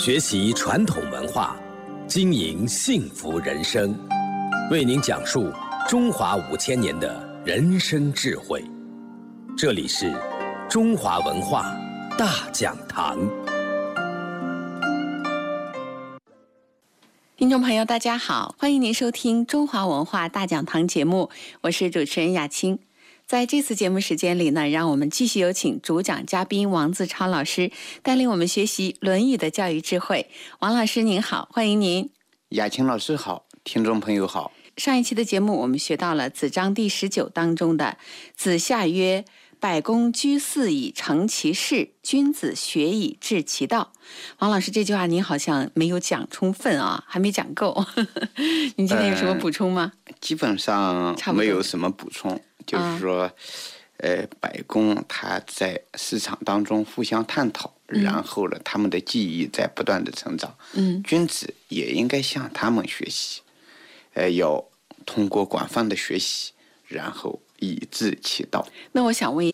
学习传统文化，经营幸福人生，为您讲述中华5000年的人生智慧。这里是中华文化大讲堂。 听众朋友大家好，欢迎您收听中华文化大讲堂节目，我是主持人雅青。在这次节目时间里呢，让我们继续有请主讲嘉宾王自超老师带领我们学习《论语》的教育智慧。王老师您好，欢迎您。 雅青老师好，听众朋友好。 上一期的节目我们学到了子章第19当中的子夏曰：百工居肆以成其事，君子学以致其道。王老师这句话您好像没有讲充分啊，还没讲够。您今天有什么补充吗？ 基本上没有什么补充，就是说百工他在市场当中互相探讨，然后呢他们的技艺在不断的成长，君子也应该向他们学习，要通过广泛的学习，然后以致其道。 那我想问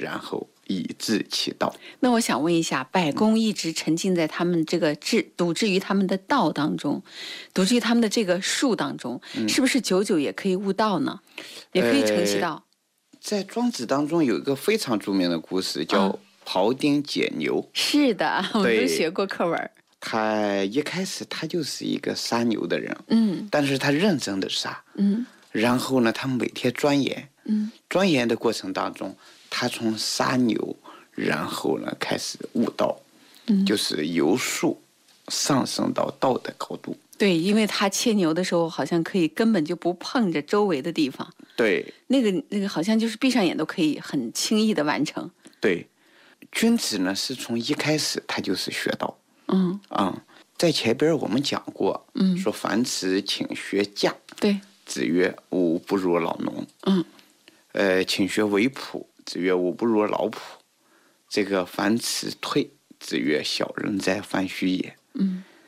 一下，百工一直沉浸在他们这个笃志于他们的道当中，笃志于他们的这个术当中，是不是久久也可以悟道呢？也可以成其道？ 在庄子当中有一个非常著名的故事，叫庖丁解牛。 是的，我们都学过课文。 他一开始他就是一个杀牛的人，但是他认真的杀，然后呢，他每天钻研，钻研的过程当中，他从杀牛，然后呢开始悟道，就是由术上升到道的高度。 对，因为他切牛的时候，好像可以根本就不碰着周围的地方。 对， 那个好像就是闭上眼都可以很轻易的完成。 对，君子呢是从一开始他就是学道。在前边我们讲过，说樊迟请学驾， 对， 子曰：吾不如老农。请学为仆，子曰：吾不如老仆。这个樊迟退，子曰：小人哉，樊须也。